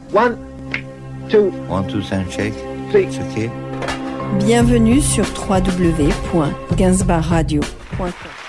One, two, sound check. three. It's okay. Bienvenue sur www.gainsbourgradio.com.